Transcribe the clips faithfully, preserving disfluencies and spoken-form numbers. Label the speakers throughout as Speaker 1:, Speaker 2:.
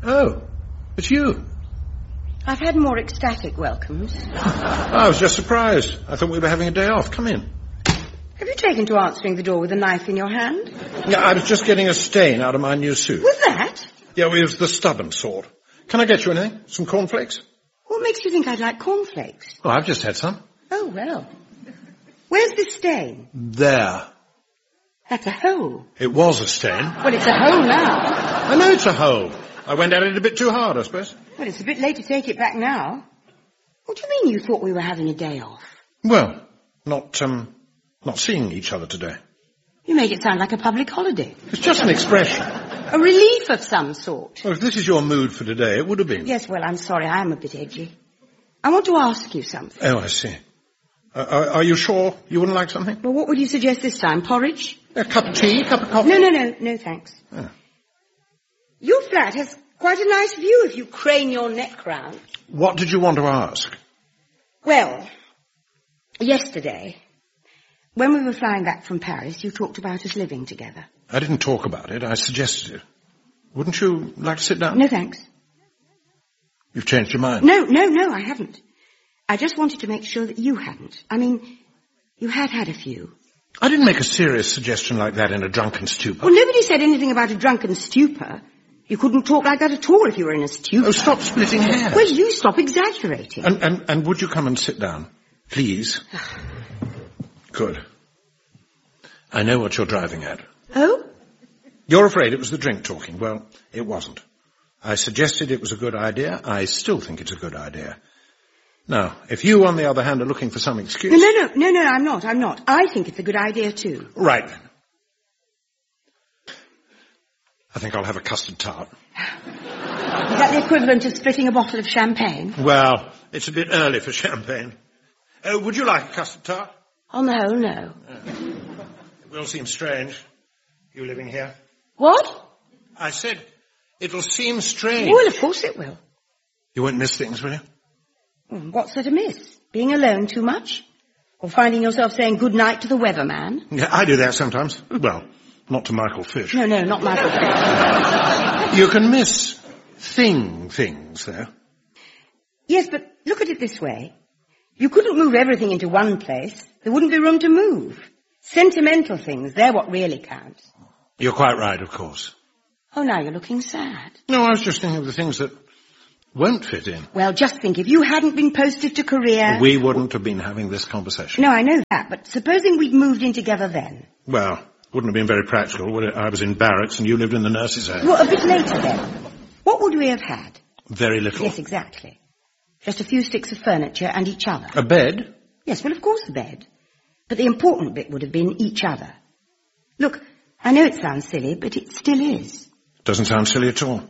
Speaker 1: Oh, it's you.
Speaker 2: I've had more ecstatic welcomes.
Speaker 1: I was just surprised. I thought we were having a day off. Come in.
Speaker 2: Have you taken to answering the door with a knife in your hand?
Speaker 1: Yeah, I was just getting a stain out of my new suit.
Speaker 2: Was that?
Speaker 1: Yeah, well, it was the stubborn sort. Can I get you anything? Some cornflakes?
Speaker 2: What makes you think I'd like cornflakes?
Speaker 1: Oh, I've just had some.
Speaker 2: Oh, well. Where's the stain?
Speaker 1: There.
Speaker 2: That's a hole.
Speaker 1: It was a stain.
Speaker 2: Well, it's a hole now.
Speaker 1: I know it's a hole. I went at it a bit too hard, I suppose.
Speaker 2: Well, it's a bit late to take it back now. What do you mean you thought we were having a day off?
Speaker 1: Well, not, um, not seeing each other today.
Speaker 2: You make it sound like a public holiday.
Speaker 1: It's just an expression.
Speaker 2: A relief of some sort.
Speaker 1: Well, if this is your mood for today, it would have been.
Speaker 2: Yes, well, I'm sorry, I am a bit edgy. I want to ask you something.
Speaker 1: Oh, I see. Uh, are, are you sure you wouldn't like something?
Speaker 2: Well, what would you suggest this time? Porridge?
Speaker 1: A cup of tea, a cup of coffee?
Speaker 2: No, no, no, no, thanks.
Speaker 1: Oh.
Speaker 2: Your flat has quite a nice view if you crane your neck round.
Speaker 1: What did you want to ask?
Speaker 2: Well, yesterday, when we were flying back from Paris, you talked about us living together.
Speaker 1: I didn't talk about it. I suggested it. Wouldn't you like to sit down?
Speaker 2: No, thanks.
Speaker 1: You've changed your mind?
Speaker 2: No, no, no, I haven't. I just wanted to make sure that you hadn't. I mean, you had had a few.
Speaker 1: I didn't make a serious suggestion like that in a drunken stupor.
Speaker 2: Well, nobody said anything about a drunken stupor. You couldn't talk like that at all if you were in a stupor.
Speaker 1: Oh, stop splitting hairs.
Speaker 2: Well, you stop exaggerating.
Speaker 1: And, and, and would you come and sit down? Please. Good. I know what you're driving at.
Speaker 2: Oh?
Speaker 1: You're afraid it was the drink talking. Well, it wasn't. I suggested it was a good idea. I still think it's a good idea. Now, if you, on the other hand, are looking for some excuse...
Speaker 2: No, no, no, no, no, I'm not, I'm not. I think it's a good idea, too.
Speaker 1: Right, then. I think I'll have a custard tart.
Speaker 2: Is that the equivalent of splitting a bottle of champagne?
Speaker 1: Well, it's a bit early for champagne. Uh, would you like a custard tart?
Speaker 2: On the whole, no.
Speaker 1: Uh, it will seem strange, you living here.
Speaker 2: What?
Speaker 1: I said, it'll seem strange.
Speaker 2: Well, of course it will.
Speaker 1: You won't miss things, will you?
Speaker 2: Well, what's there to miss? Being alone too much? Or finding yourself saying good night to the weatherman?
Speaker 1: Yeah, I do that sometimes. Well, not to Michael Fish.
Speaker 2: No, no, not Michael Fish.
Speaker 1: You can miss thing things, though.
Speaker 2: Yes, but look at it this way. You couldn't move everything into one place. There wouldn't be room to move. Sentimental things, they're what really counts.
Speaker 1: You're quite right, of course.
Speaker 2: Oh, now you're looking sad.
Speaker 1: No, I was just thinking of the things that won't fit in.
Speaker 2: Well, just think, if you hadn't been posted to Korea...
Speaker 1: We wouldn't have been having this conversation.
Speaker 2: No, I know that, but supposing we'd moved in together then...
Speaker 1: Well, wouldn't have been very practical, would it? I was in barracks and you lived in the nurse's home.
Speaker 2: Well, a bit later then. What would we have had?
Speaker 1: Very little.
Speaker 2: Yes, exactly. Just a few sticks of furniture and each other.
Speaker 1: A bed?
Speaker 2: Yes, well, of course a bed. But the important bit would have been each other. Look, I know it sounds silly, but it still is.
Speaker 1: Doesn't sound silly at all.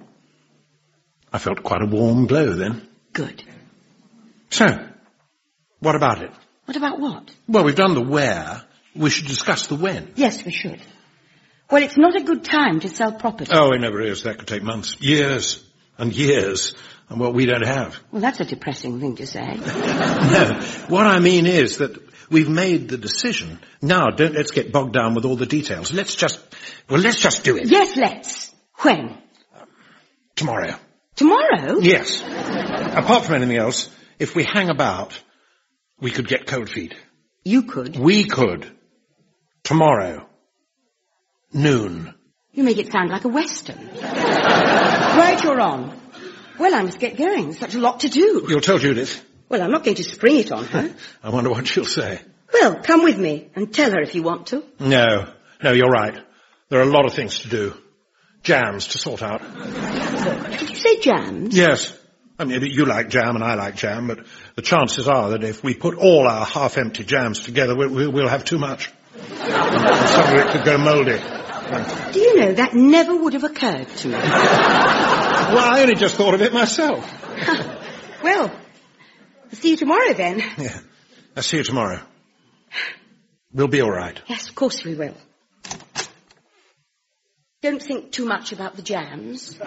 Speaker 1: I felt quite a warm glow then.
Speaker 2: Good.
Speaker 1: So, what about it?
Speaker 2: What about what?
Speaker 1: Well, we've done the where. We should discuss the when.
Speaker 2: Yes, we should. Well, it's not a good time to sell property.
Speaker 1: Oh, it never is. That could take months. Years and years. And what we don't have.
Speaker 2: Well, that's a depressing thing to say.
Speaker 1: No. What I mean is that we've made the decision. Now, don't let's get bogged down with all the details. Let's just, well, let's just do it.
Speaker 2: Yes, let's. When?
Speaker 1: Tomorrow.
Speaker 2: Tomorrow?
Speaker 1: Yes. Apart from anything else, if we hang about, we could get cold feet.
Speaker 2: You could?
Speaker 1: We could. Tomorrow. Noon.
Speaker 2: You make it sound like a western. Right, you're on. Well, I must get going. Such a lot to do.
Speaker 1: You'll tell Judith?
Speaker 2: Well, I'm not going to spring it on her.
Speaker 1: I wonder what she'll say.
Speaker 2: Well, come with me and tell her if you want to.
Speaker 1: No. No, you're right. There are a lot of things to do. Jams to sort out.
Speaker 2: Did you say jams?
Speaker 1: Yes. I mean, you like jam and I like jam, but the chances are that if we put all our half-empty jams together, we'll, we'll have too much. Some of it could go mouldy.
Speaker 2: Do you know, that never would have occurred to me.
Speaker 1: Well, I only just thought of it myself.
Speaker 2: Well, I'll see you tomorrow then.
Speaker 1: Yeah, I'll see you tomorrow. We'll be all right.
Speaker 2: Yes, of course we will. Don't think too much about the jams.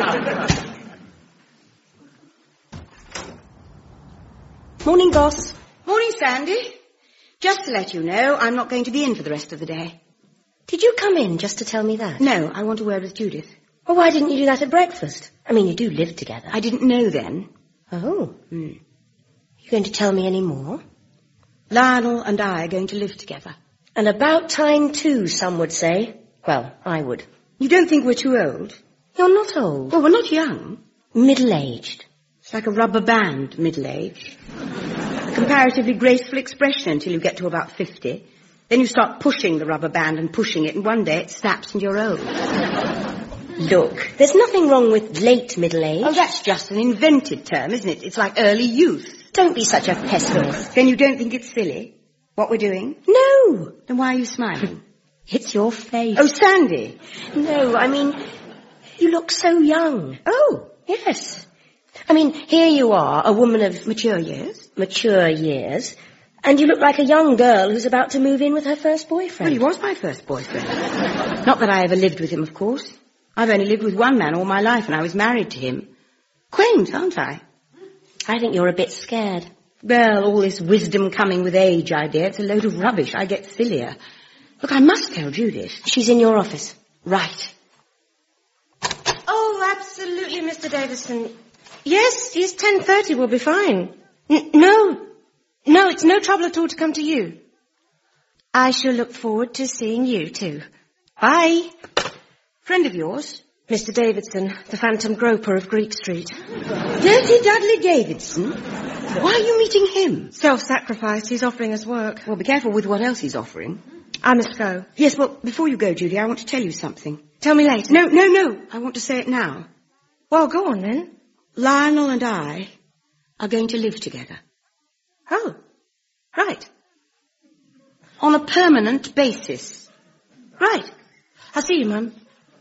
Speaker 2: Morning, boss. Morning, Sandy. Just to let you know, I'm not going to be in for the rest of the day.
Speaker 3: Did you come in just to tell me that?
Speaker 2: No, I want a word with Judith.
Speaker 3: Well, why didn't you do that at breakfast? I mean, you do live together.
Speaker 2: I didn't know then.
Speaker 3: Oh. Hmm. You going to tell me any more?
Speaker 2: Lionel and I are going to live together.
Speaker 3: And about time too, some would say. Well, I would.
Speaker 2: You don't think we're too old?
Speaker 3: You're not old.
Speaker 2: Well, we're not young.
Speaker 3: Middle-aged.
Speaker 2: It's like a rubber band, middle-aged. A comparatively graceful expression until you get to about fifty. Then you start pushing the rubber band and pushing it, and one day it snaps and you're old.
Speaker 3: Look, there's nothing wrong with late middle age.
Speaker 2: Oh, that's just an invented term, isn't it? It's like early youth.
Speaker 3: Don't be such a pessimist.
Speaker 2: Then you don't think it's silly, what we're doing?
Speaker 3: No.
Speaker 2: Then why are you smiling?
Speaker 3: It's your face.
Speaker 2: Oh, Sandy.
Speaker 3: No, I mean, you look so young.
Speaker 2: Oh,
Speaker 3: yes. I mean, here you are, a woman of
Speaker 2: mature years.
Speaker 3: Mature years. And you look like a young girl who's about to move in with her first boyfriend.
Speaker 2: Well, he was my first boyfriend. Not that I ever lived with him, of course. I've only lived with one man all my life, and I was married to him. Quaint, aren't I?
Speaker 3: I think you're a bit scared.
Speaker 2: Well, all this wisdom coming with age idea, it's a load of rubbish. I get sillier. Look, I must tell Judith.
Speaker 3: She's in your office.
Speaker 2: Right.
Speaker 4: Oh, absolutely, Mister Davidson. Yes, yes, ten thirty will be fine. N- no, no, it's no trouble at all to come to you. I shall look forward to seeing you too. Bye.
Speaker 2: Friend of yours?
Speaker 4: Mister Davidson, the phantom groper of Greek Street.
Speaker 2: Dirty Dudley Davidson? Why are you meeting him?
Speaker 4: Self-sacrifice, he's offering us work.
Speaker 2: Well, be careful with what else he's offering.
Speaker 4: I must go.
Speaker 2: Yes, well, before you go, Judy, I want to tell you something.
Speaker 4: Tell me later.
Speaker 2: No, no, no. I want to say it now.
Speaker 4: Well, go on then.
Speaker 2: Lionel and I are going to live together.
Speaker 4: Oh, right.
Speaker 2: On a permanent basis.
Speaker 4: Right. I'll see you, Mum.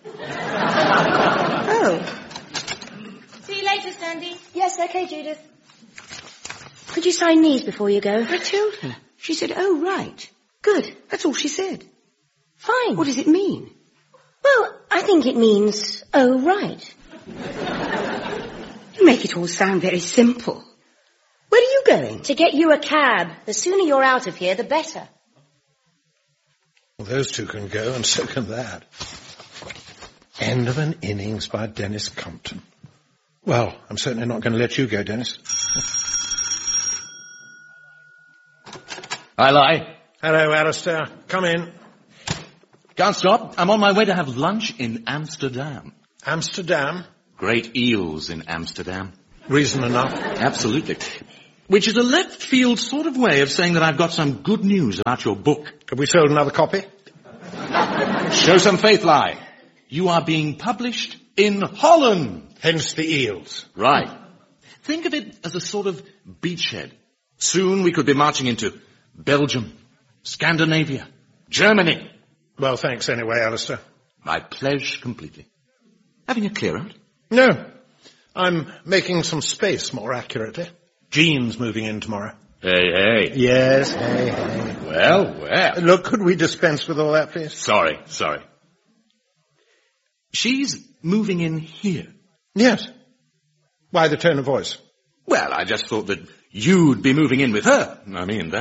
Speaker 2: Oh.
Speaker 4: See you later, Sandy.
Speaker 3: Yes, okay, Judith. Could you sign these before you go?
Speaker 2: I told her. She said, oh, right. Good. That's all she said.
Speaker 3: Fine.
Speaker 2: What does it mean?
Speaker 3: Well, I think it means, oh, right.
Speaker 2: You make it all sound very simple. Where are you going?
Speaker 3: To get you a cab. The sooner you're out of here, the better.
Speaker 1: Well, those two can go, and so can that. End of an innings by Dennis Compton. Well, I'm certainly not going to let you go, Dennis.
Speaker 5: Hi, Lai.
Speaker 1: Hello, Alistair. Come in.
Speaker 5: Can't stop. I'm on my way to have lunch in Amsterdam.
Speaker 1: Amsterdam?
Speaker 5: Great eels in Amsterdam.
Speaker 1: Reason enough.
Speaker 5: Absolutely. Which is a left field sort of way of saying that I've got some good news about your book.
Speaker 1: Have we sold another copy?
Speaker 5: Show some faith, Lai. You are being published in Holland.
Speaker 1: Hence the eels.
Speaker 5: Right. Think of it as a sort of beachhead. Soon we could be marching into Belgium, Scandinavia, Germany.
Speaker 1: Well, thanks anyway, Alistair.
Speaker 5: I pledge completely. Having a clear out?
Speaker 1: No. I'm making some space, more accurately. Jean's moving in tomorrow.
Speaker 5: Hey, hey.
Speaker 1: Yes, hey, hey.
Speaker 5: Well, well.
Speaker 1: Look, could we dispense with all that, please?
Speaker 5: Sorry, sorry. She's moving in here.
Speaker 1: Yes. Why the tone of voice?
Speaker 5: Well, I just thought that you'd be moving in with her. I mean, that